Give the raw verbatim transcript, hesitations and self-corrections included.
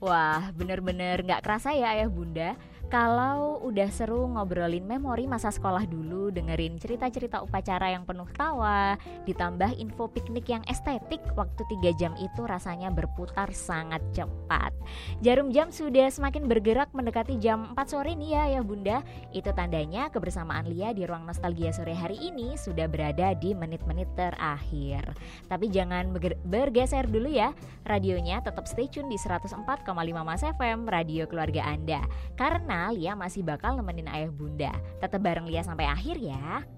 Wah, bener-bener gak kerasa ya ayah bunda. Kalau udah seru ngobrolin memori masa sekolah dulu, dengerin cerita-cerita upacara yang penuh tawa, ditambah info piknik yang estetik, waktu tiga jam itu rasanya berputar sangat cepat. Jarum jam sudah semakin bergerak mendekati jam empat sore nih ya ayah bunda. Itu tandanya kebersamaan Lia di ruang nostalgia sore hari ini sudah berada di menit-menit terakhir. Tapi jangan bergeser dulu ya. Radionya tetap stay tune di seratus empat koma lima Mas F M, radio keluarga Anda. Karena Lia masih bakal nemenin ayah bunda. Tetap bareng Lia sampai akhir ya.